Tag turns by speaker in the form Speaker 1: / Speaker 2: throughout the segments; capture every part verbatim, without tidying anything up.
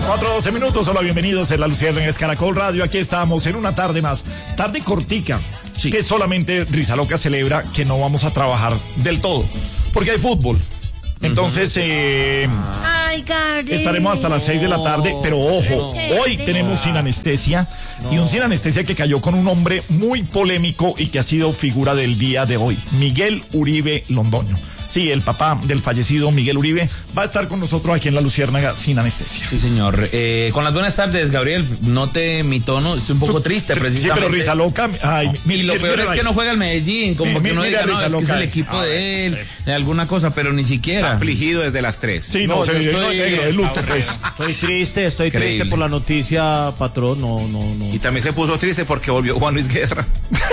Speaker 1: cuatro doce minutos, hola, bienvenidos en La Luciérnaga, en Caracol Radio. Aquí estamos en una tarde más, tarde cortica, sí, que solamente Risa Loca celebra que no vamos a trabajar del todo, porque hay fútbol. Entonces, eh,
Speaker 2: Ay,
Speaker 1: estaremos hasta las seis de la tarde, pero ojo, hoy tenemos Sin Anestesia, y un Sin Anestesia que cayó con un hombre muy polémico y que ha sido figura del día de hoy, Miguel Uribe Londoño. Sí, el papá del fallecido Miguel Uribe va a estar con nosotros aquí en La Luciérnaga Sin Anestesia.
Speaker 3: Sí, señor. Eh, con las buenas tardes, Gabriel. Note mi tono, estoy un poco triste, precisamente.
Speaker 1: Sí, pero Risa Loca. Ay,
Speaker 3: y lo peor es que no juega el Medellín, como que no diga, no, es que es el equipo de él, de alguna cosa, pero ni siquiera.
Speaker 4: Afligido desde las tres.
Speaker 1: Sí, no, se estoy de luto, pues.
Speaker 5: Estoy triste, estoy triste por la noticia, patrón. No, no, no.
Speaker 4: Y también se puso triste porque volvió Juan Luis Guerra.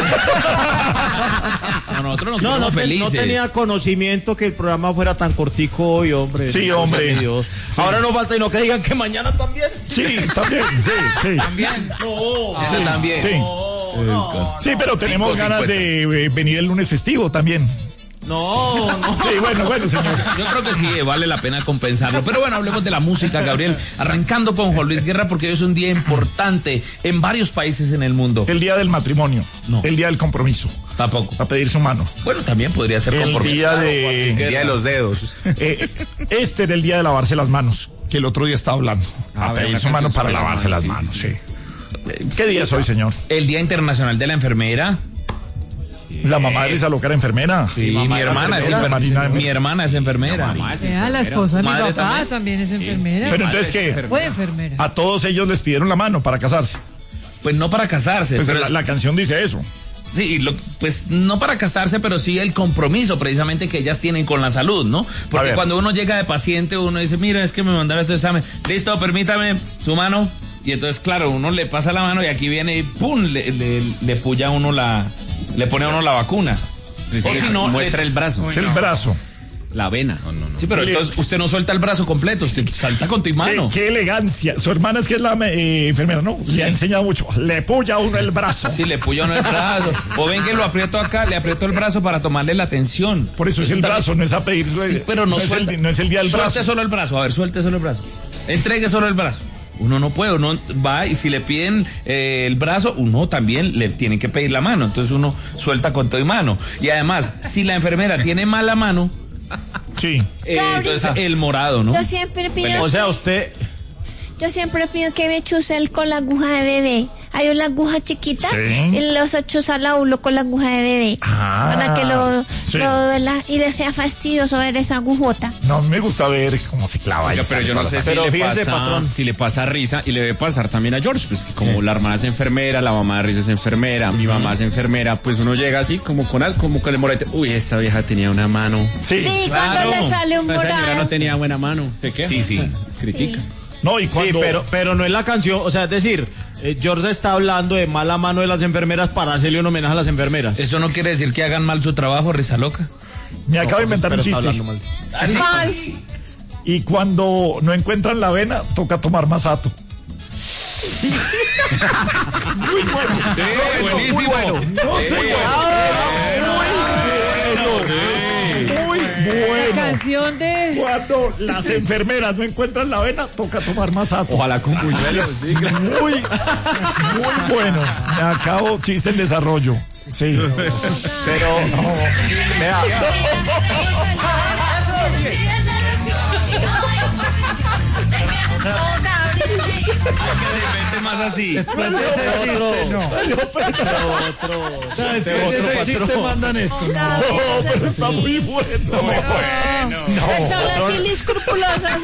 Speaker 3: No, nosotros nos
Speaker 5: no, no,
Speaker 3: felices.
Speaker 5: No tenía conocimiento que el programa fuera tan cortico hoy, hombre.
Speaker 1: Sí, hombre.
Speaker 5: Dios. Sí. Ahora no falta y no que digan que mañana también.
Speaker 1: Sí, también, sí, sí.
Speaker 3: También.
Speaker 5: No.
Speaker 4: Eso también.
Speaker 1: Sí.
Speaker 5: No, no.
Speaker 1: Sí, pero tenemos
Speaker 4: cinco,
Speaker 1: ganas
Speaker 4: cincuenta.
Speaker 1: de eh, venir el lunes festivo también.
Speaker 5: No, no.
Speaker 1: Sí, bueno, bueno, señor.
Speaker 3: Yo creo que sí, vale la pena compensarlo. Pero bueno, hablemos de la música, Gabriel. Arrancando con Juan Luis Guerra, porque hoy es un día importante en varios países en el mundo.
Speaker 1: El día del matrimonio.
Speaker 3: No.
Speaker 1: El día del compromiso.
Speaker 3: Tampoco.
Speaker 1: Para pedir su mano.
Speaker 3: Bueno, también podría ser
Speaker 1: El
Speaker 3: compromiso.
Speaker 1: día de...
Speaker 4: El día de los dedos.
Speaker 1: Eh, este era el día de lavarse las manos, que el otro día estaba hablando.
Speaker 4: Ah,
Speaker 1: a
Speaker 4: ver,
Speaker 1: pedir
Speaker 4: una
Speaker 1: su mano
Speaker 4: canción
Speaker 1: para
Speaker 4: sobre
Speaker 1: lavarse
Speaker 4: las
Speaker 1: las
Speaker 4: manos,
Speaker 1: manos,
Speaker 4: sí,
Speaker 1: sí. ¿Qué día es hoy, señor?
Speaker 3: El Día Internacional de la Enfermera.
Speaker 1: La mamá de Risa Loca era enfermera.
Speaker 3: Sí, mi, mi hermana es
Speaker 1: enfermera.
Speaker 3: enfermera. Mi hermana es enfermera.
Speaker 6: Sea, la esposa de mi
Speaker 3: Madre
Speaker 6: papá
Speaker 3: también.
Speaker 6: también es enfermera.
Speaker 1: Pero entonces, ¿qué?
Speaker 6: Fue enfermera.
Speaker 1: A todos ellos les pidieron la mano para casarse.
Speaker 3: Pues no para casarse.
Speaker 1: Pues
Speaker 3: pero
Speaker 1: la,
Speaker 3: es-
Speaker 1: la canción dice eso.
Speaker 3: Sí, lo- pues no para casarse, pero sí el compromiso precisamente que ellas tienen con la salud, ¿no?
Speaker 1: A
Speaker 3: Porque
Speaker 1: ver.
Speaker 3: cuando uno llega de paciente, uno dice, mira, es que me mandaron este examen. Listo, permítame su mano. Y entonces, claro, uno le pasa la mano y aquí viene y ¡pum! Le, le, le puya a uno la... Le pone a uno la vacuna. O si no,
Speaker 4: muestra
Speaker 3: es-
Speaker 4: el brazo.
Speaker 1: Es el brazo.
Speaker 3: La vena. Sí, pero entonces usted no suelta el brazo completo, usted salta con tu mano.
Speaker 1: Qué, qué elegancia. Su hermana es que es la eh, enfermera, ¿no? Le ha enseñado mucho. Le puya a uno el brazo.
Speaker 3: Sí, le puya uno el brazo. O ven que lo aprieto acá, le aprieto el brazo para tomarle la atención.
Speaker 1: Por eso es el
Speaker 3: también-
Speaker 1: brazo, no es a pedir.
Speaker 3: Sí, pero no,
Speaker 1: es
Speaker 3: suelta.
Speaker 1: el, no es el día del
Speaker 3: Suelte
Speaker 1: brazo.
Speaker 3: solo el brazo, a ver, suelte solo el brazo. Entregue solo el brazo. Uno no puede, uno va y si le piden eh, el brazo, uno también le tiene que pedir la mano. Entonces uno suelta con todo y mano. Y además, si la enfermera tiene mala mano,
Speaker 1: Sí.
Speaker 3: eh,
Speaker 2: Gabriel.
Speaker 3: entonces el morado, ¿no?
Speaker 2: Yo siempre pido,
Speaker 5: O sea, usted.
Speaker 2: yo siempre pido que me chusel con la aguja de bebé. Hay una aguja chiquita
Speaker 1: Sí.
Speaker 2: y los chuzar a uno con la aguja de bebé.
Speaker 1: Ah,
Speaker 2: para que lo,
Speaker 1: sí.
Speaker 2: lo la- y le sea fastidioso ver esa agujota.
Speaker 1: No, me gusta ver cómo se clava ahí.
Speaker 4: Oiga, pero yo no sé si
Speaker 5: Pero
Speaker 4: le,
Speaker 5: fíjese,
Speaker 4: pasa,
Speaker 5: patrón.
Speaker 4: si le pasa a Risa y le debe pasar también a George, pues que como la hermana es enfermera, la mamá de Risa es enfermera, mi mamá es enfermera, pues uno llega así como con algo, como con el morete. Uy, esta vieja tenía una mano.
Speaker 1: Sí.
Speaker 2: Sí, cuando le sale un
Speaker 4: Esa señora
Speaker 2: morado.
Speaker 4: no tenía buena mano. ¿Se qué? Sí, sí. Critica.
Speaker 1: No, y
Speaker 5: Sí,
Speaker 1: cuando...
Speaker 5: pero, pero no es la canción. O sea, es decir, eh, George está hablando de mala mano de las enfermeras para hacerle un homenaje a las enfermeras.
Speaker 3: Eso no quiere decir que hagan mal su trabajo, Risa Loca.
Speaker 1: Me acabo de inventar un
Speaker 5: Pero está
Speaker 1: chiste.
Speaker 5: hablando mal.
Speaker 2: Mal.
Speaker 1: Y cuando no encuentran la avena, toca tomar masato. Muy bueno.
Speaker 3: buenísimo.
Speaker 1: Muy bueno. No sé. Muy bueno.
Speaker 6: Canción de...
Speaker 1: Cuando las enfermeras no encuentran la avena, toca tomar masato.
Speaker 4: Ojalá con buñuelos. sí.
Speaker 1: Muy, muy bueno. Me acabo chiste en desarrollo. Sí. Pero, no, vea.
Speaker 3: Más así.
Speaker 1: Después de ese chiste, no. Después de ese chiste mandan esto. No, pero está muy bueno.
Speaker 2: Personas inescrupulosas.